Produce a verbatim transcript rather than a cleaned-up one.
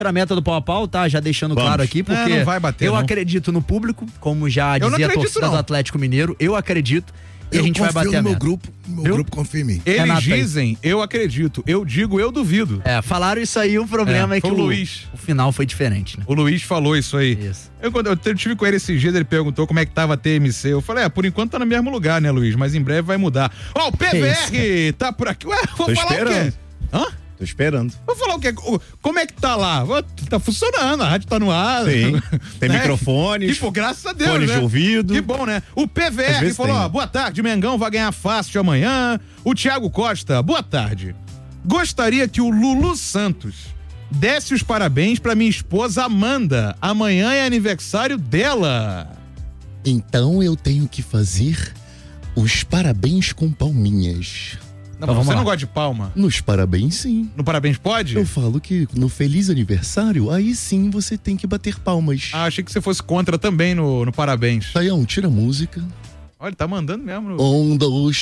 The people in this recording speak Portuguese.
Pra meta do pau a pau, tá? Já deixando Vamos. claro aqui, porque É, não vai bater, eu não. acredito no público, como já Eu não dizia a acredito, torcida não. do Atlético Mineiro, eu acredito. E Eu a gente vai confio bater a no meu meta. grupo, meu Viu? grupo confia em mim. Eles Renato aí. dizem, eu acredito. Eu digo, eu duvido. É, falaram isso aí, o problema É, é, que foi o, o Luiz. o final foi diferente, né? O Luiz falou isso aí. Isso. Eu, quando eu tive com ele esses dias, ele perguntou como é que tava a T M C. Eu falei, é, por enquanto tá no mesmo lugar, né, Luiz? Mas em breve vai mudar. Ó, o P V R tá por aqui. Ué, vou Tô falar o esperando. quê? Hã? Tô esperando. Vou falar o quê? O- Como é que tá lá? Ó, tá funcionando, a rádio tá no ar. Sim. Tem Né? microfones. Que, pô, graças a Deus, fones né? de ouvido. Que bom, né? O P V Às R vezes falou, tem, ó, né? boa tarde, Mengão vai ganhar fácil amanhã. O Thiago Costa, boa tarde. Gostaria que o Lulu Santos desse os parabéns pra minha esposa Amanda. Amanhã é aniversário dela. Então eu tenho que fazer os parabéns com palminhas. Não, Então mas vamos você lá. não gosta de palma? Nos parabéns, sim. No parabéns pode? Eu falo que no feliz aniversário, aí sim você tem que bater palmas. Ah, achei que você fosse contra também no, no parabéns. Taião, tira a música. Olha, tá mandando mesmo. No... Um, dois,